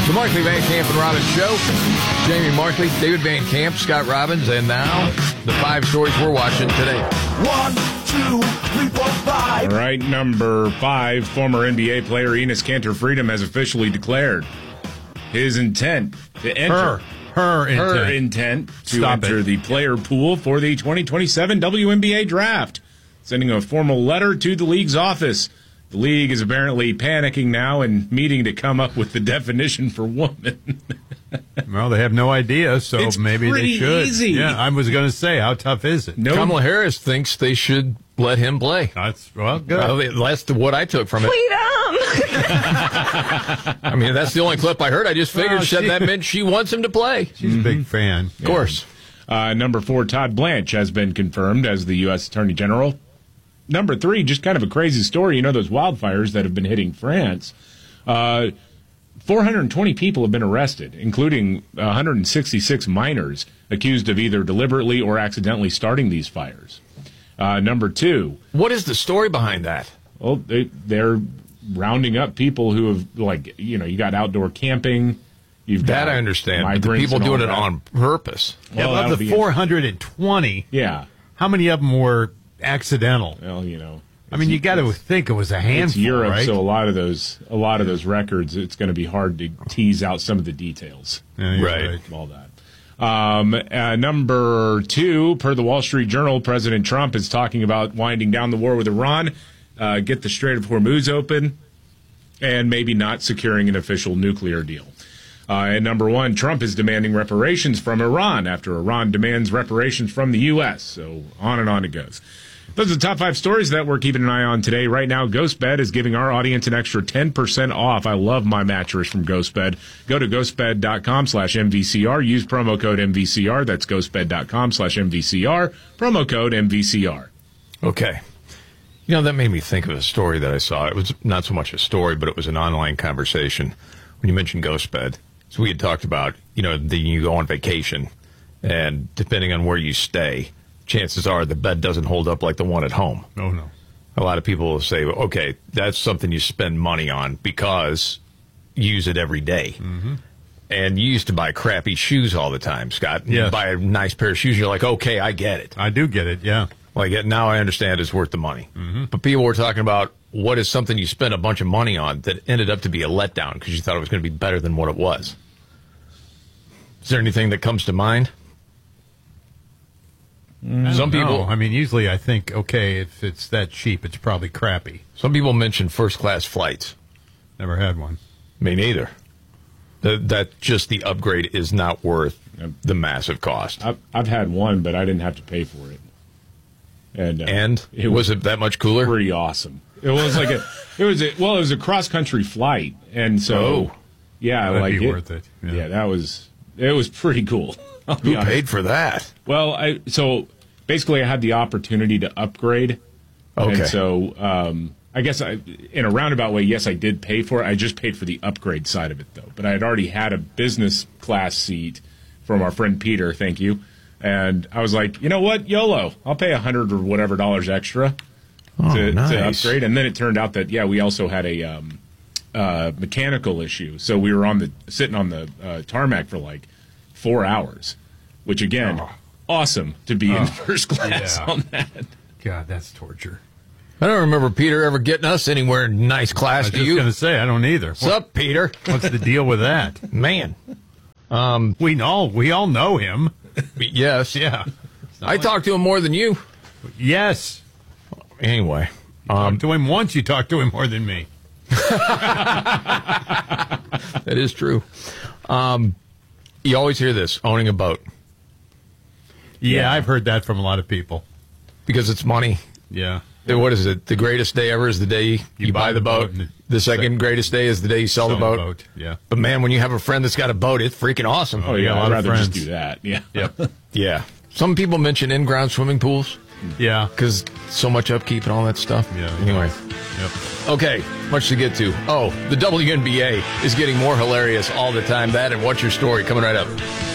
The Markley, Van Camp, and Robbins Show. Jamie Markley, David Van Camp, Scott Robbins, and now the 5 stories we're watching today. 1, 2, 3, 4, 5. All right, number 5, former NBA player Enes Kanter Freedom has officially declared his intent to enter. Her intent to enter the player pool for the 2027 WNBA draft, sending a formal letter to the league's office. The league is apparently panicking now and meeting to come up with the definition for woman. Well, they have no idea, so It's maybe they should. easy. Yeah, I was going to say, how tough is it? No, Kamala Harris thinks they should let him play. That's, well, good. Well, that's what I took from it. I mean, that's the only clip I heard. I just figured that meant she wants him to play. She's a big fan. Of course. Number 4, Todd Blanche has been confirmed as the U.S. Attorney General. Number 3, just kind of a crazy story. You know those wildfires that have been hitting France? 420 people have been arrested, including 166 minors accused of either deliberately or accidentally starting these fires. Number 2. What is the story behind that? Well, they're rounding up people who have, you got outdoor camping. You've got That I understand. But the migrants people and all doing it that. on purpose. Well, of that'll the be 420, Yeah. how many of them were accidental? Well, I mean, you got to think it was a handful, It's Europe, right? so a lot of those records, it's going to be hard to tease out some of the details. Yeah, you're Right. right. Of all that. Number 2, per the Wall Street Journal, President Trump is talking about winding down the war with Iran, get the Strait of Hormuz open, and maybe not securing an official nuclear deal. And number 1, Trump is demanding reparations from Iran after Iran demands reparations from the U.S. So on and on it goes. Those are the top 5 stories that we're keeping an eye on today. Right now, GhostBed is giving our audience an extra 10% off. I love my mattress from GhostBed. Go to ghostbed.com/MVCR. Use promo code MVCR. That's ghostbed.com/MVCR. Promo code MVCR. Okay. You know, that made me think of a story that I saw. It was not so much a story, but it was an online conversation. When you mentioned GhostBed, so we had talked about, you go on vacation, and depending on where you stay, chances are the bed doesn't hold up like the one at home. Oh, no. A lot of people will say, well, okay, that's something you spend money on because you use it every day. Mm-hmm. And you used to buy crappy shoes all the time, Scott. Yes. You buy a nice pair of shoes, you're like, okay, I get it. I do get it, yeah. Now I understand it's worth the money. Mm-hmm. But people were talking about what is something you spent a bunch of money on that ended up to be a letdown because you thought it was going to be better than what it was. Is there anything that comes to mind? Some people, I mean, usually I think, okay, if it's that cheap, it's probably crappy. Some people mention first-class flights. Never had one. Me neither. That just the upgrade is not worth the massive cost. I've had one, but I didn't have to pay for it. And was it that much cooler? Pretty awesome. It was it was a cross-country flight. And so, yeah, That'd be worth it. Yeah, it was pretty cool. Who paid for that? Well, so basically I had the opportunity to upgrade. Okay. And so I guess in a roundabout way, yes, I did pay for it. I just paid for the upgrade side of it, though. But I had already had a business class seat from our friend Peter, thank you. And I was like, you know what, YOLO. I'll pay $100 or whatever dollars extra to upgrade. And then it turned out that, we also had a mechanical issue. So we were sitting on the tarmac for 4 hours, which again, awesome to be in first class on that. God, that's torture. I don't remember Peter ever getting us anywhere in nice class. I was just going to say, I don't either. What's up, Peter? What's the deal with that? Man. We all know him. Yes. Yeah. I talked to him more than you. Yes. Anyway. Talked to him once, you talked to him more than me. That is true. You always hear this, owning a boat. Yeah, I've heard that from a lot of people. Because it's money. Yeah. What is it? The greatest day ever is the day you buy the boat. The second greatest day is the day you sell the boat. Yeah. But man, when you have a friend that's got a boat, it's freaking awesome. Oh, yeah, a lot I'd of rather just friends. do that. Yeah. Yep. Yeah. Some people mention in-ground swimming pools Yeah. because so much upkeep and all that stuff. Yeah. Anyway. Yep. Okay, much to get to. Oh, the WNBA is getting more hilarious all the time. That and What's Your Story coming right up.